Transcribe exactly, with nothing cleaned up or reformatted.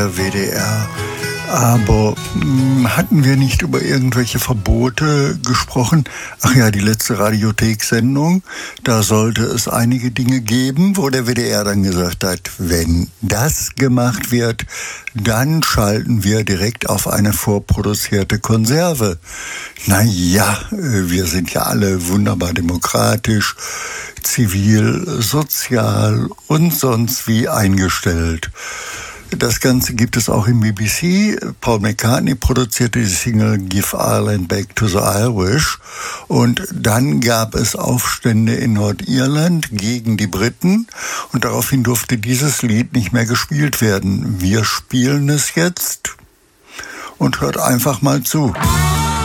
W D R. Aber mh, hatten wir nicht über irgendwelche Verbote gesprochen? Ach ja, die letzte Radiothek-Sendung, da sollte es einige Dinge geben, wo der W D R dann gesagt hat, wenn das gemacht wird, dann schalten wir direkt auf eine vorproduzierte Konserve. Na ja, wir sind ja alle wunderbar demokratisch, zivil, sozial und sonst wie eingestellt. Das Ganze gibt es auch im B B C. Paul McCartney produzierte die Single Give Ireland Back to the Irish. Und dann gab es Aufstände in Nordirland gegen die Briten. Und daraufhin durfte dieses Lied nicht mehr gespielt werden. Wir spielen es jetzt und hört einfach mal zu.